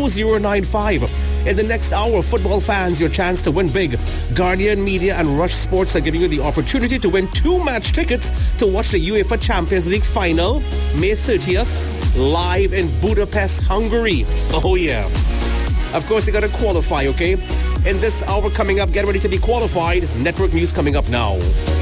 2095. In the next hour, football fans, your chance to win big. Guardian Media and Rush Sports are giving you the opportunity to win 2 match tickets to watch the UEFA Champions League final, May 30th, live in Budapest, Hungary. Oh yeah. Of course, you got to qualify, okay? In this hour coming up, get ready to be qualified. Network news coming up now.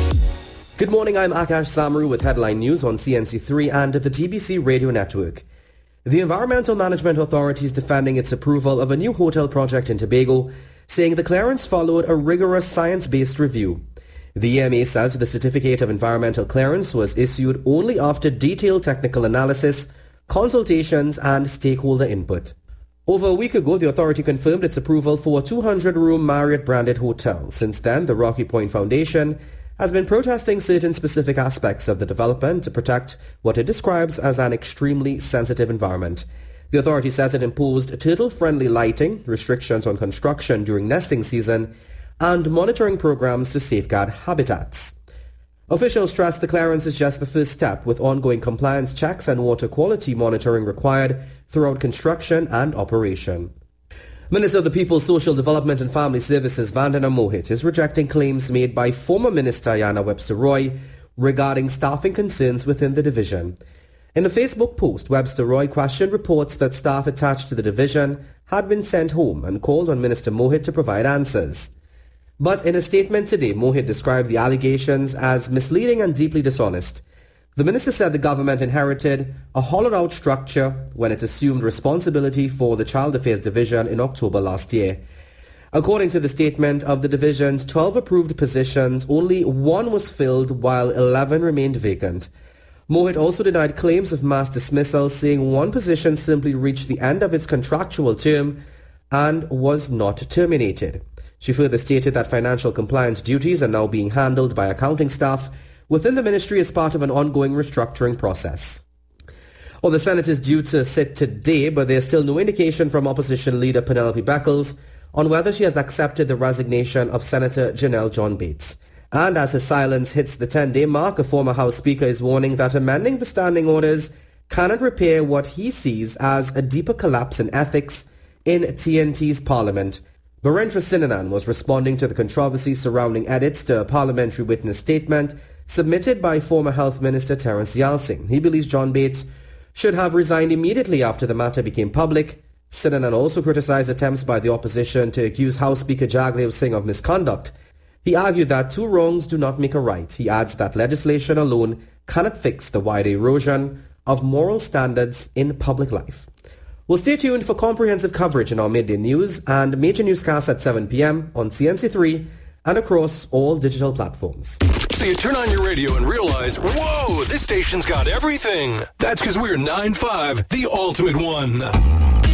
Good morning, I'm Akash Samru with headline news on CNC3 and the TBC radio network. The Environmental Management Authority is defending its approval of a new hotel project in Tobago, saying the clearance followed a rigorous science-based review. The EMA says the certificate of environmental clearance was issued only after detailed technical analysis, consultations and stakeholder input. Over a week ago, the authority confirmed its approval for a 200-room Marriott-branded hotel. Since then, the Rocky Point Foundation has been protesting certain specific aspects of the development to protect what it describes as an extremely sensitive environment. The authority says it imposed turtle-friendly lighting, restrictions on construction during nesting season, and monitoring programs to safeguard habitats. Officials stress the clearance is just the first step, with ongoing compliance checks and water quality monitoring required throughout construction and operation. Minister of the People's Social Development and Family Services Vandana Mohit is rejecting claims made by former Minister Ayanna Webster-Roy regarding staffing concerns within the division. In a Facebook post, Webster-Roy questioned reports that staff attached to the division had been sent home and called on Minister Mohit to provide answers. But in a statement today, Mohit described the allegations as misleading and deeply dishonest. The minister said the government inherited a hollowed-out structure when it assumed responsibility for the Child Affairs Division in October last year. According to the statement, of the division's 12 approved positions, only 1 was filled while 11 remained vacant. Mohit also denied claims of mass dismissal, saying 1 position simply reached the end of its contractual term and was not terminated. She further stated that financial compliance duties are now being handled by accounting staff within the ministry as part of an ongoing restructuring process. The Senate is due to sit today, but there's still no indication from opposition leader Penelope Beckles on whether she has accepted the resignation of Senator Janelle John Bates. And as his silence hits the 10-day mark, a former House Speaker is warning that amending the standing orders cannot repair what he sees as a deeper collapse in ethics in TNT's Parliament. Barendra Sinanan was responding to the controversy surrounding edits to a parliamentary witness statement submitted by former Health Minister Terence Yal Singh. He believes John Bates should have resigned immediately after the matter became public. Sinanan also criticized attempts by the opposition to accuse House Speaker Jagdev Singh of misconduct. He argued that 2 wrongs do not make a right. He adds that legislation alone cannot fix the wider erosion of moral standards in public life. Well, stay tuned for comprehensive coverage in our midday news and major newscasts at 7 p.m. on CNC3 and across all digital platforms. So you turn on your radio and realize, whoa, this station's got everything. That's because we're 9-5, the ultimate one.